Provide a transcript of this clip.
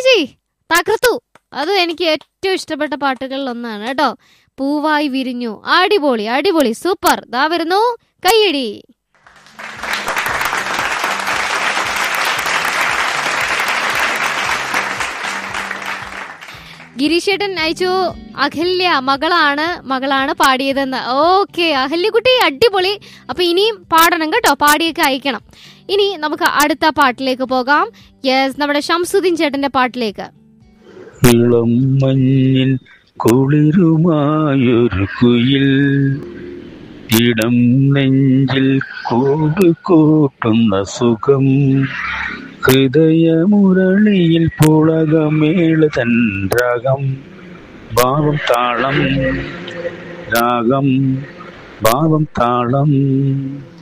ചേച്ചി തകർത്തു. അത് എനിക്ക് ഏറ്റവും ഇഷ്ടപ്പെട്ട പാട്ടുകളിൽ ഒന്നാണ് കേട്ടോ. പൂവായി വിരിഞ്ഞു, അടിപൊളി അടിപൊളി, സൂപ്പർ. ദാ വരുന്നു കയ്യടി. ഗിരീഷേട്ടൻ അയച്ചു, അഹല്യ മകളാണ് പാടിയതെന്ന്. ഓക്കെ അഹല്യക്കുട്ടി, അടിപൊളി. അപ്പൊ ഇനിയും പാടണം കേട്ടോ, പാടിയൊക്കെ അയക്കണം. ഇനി നമുക്ക് അടുത്ത പാട്ടിലേക്ക് പോകാം. യെസ്, നമ്മുടെ ഷംസുദ്ദീൻ ചേട്ടന്റെ പാട്ടിലേക്ക്. ഇളം മഞ്ഞിൽ കുളിരുമായൊരു കുയിൽ ഇടം നെഞ്ചിൽ കൂട് കൂട്ടുന്ന സുഖം ഹൃദയമുരളിയിൽ പുളകമേള തൻ രാഗം ഭാവം താളം രാഗം ഭാവം താളം.